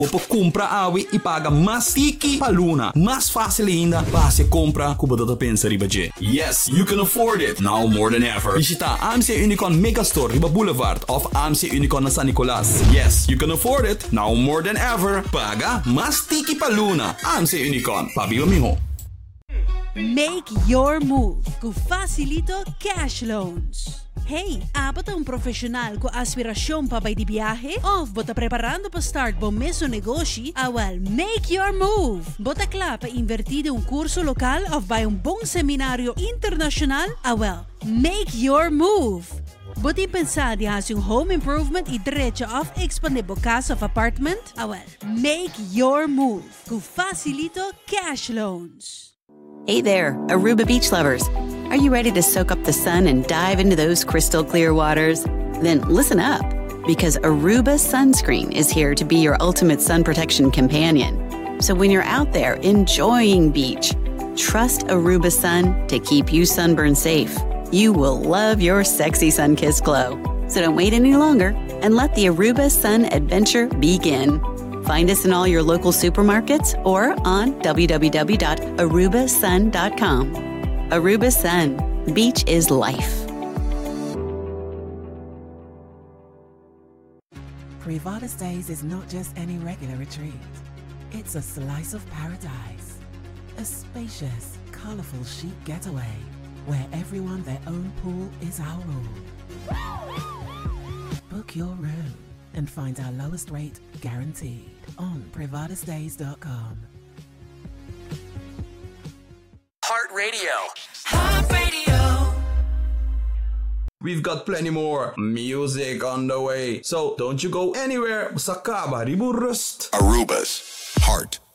Opo compra awi ipaga mas tiki paluna. Mas fácil ainda base compra kubadota pensa riba je. Yes, you can afford it now more than ever. Visita AMC Unicorn Megastore Riba Boulevard of AMC Unicorn na San Nicolas. Yes, you can afford it now more than ever. Paga mas tiki paluna. AMC Unicorn. Pabiba miho. Make your move com Facilito Cash Loans. Hey, apat ang profesional ko aspirasyon pa bay di biyahe? Of bota preparando pa start bom meso negosyo? Awal, make your move! Bota kla pa invertido un kurso lokal of bay un bong seminaryo internasyonal? Awal, make your move! Buti pensado yung home improvement i diretso of expandable casa of apartment? Awal, make your move com Facilito Cash Loans. Hey there, Aruba beach lovers. Are you ready to soak up the sun and dive into those crystal clear waters? Then listen up, because Aruba Sunscreen is here to be your ultimate sun protection companion. So when you're out there enjoying beach, trust Aruba Sun to keep you sunburn safe. You will love your sexy sun-kissed glow. So don't wait any longer and let the Aruba Sun adventure begin. Find us in all your local supermarkets or on www.arubasun.com. Aruba Sun. Beach is life. Privada Days is not just any regular retreat. It's a slice of paradise. A spacious, colorful chic getaway where everyone their own pool is our rule. Book your room and find our lowest rate guaranteed on privadasdays.com. Heart Radio. Heart Radio. We've got plenty more music on the way, so don't you go anywhere. Sakaba Ribu Rust. Aruba's Heart